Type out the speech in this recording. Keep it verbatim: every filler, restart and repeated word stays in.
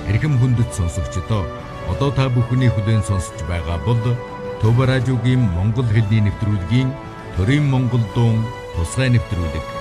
Эрхэм хүндэт сонсогчдоо одоо та бүхний хүлээн сонсож байгаа бол Төв радиогийн Монгол хэлний нэвтрүүлгийн Төрийн Монгол дуун тусгай нэвтрүүлэг.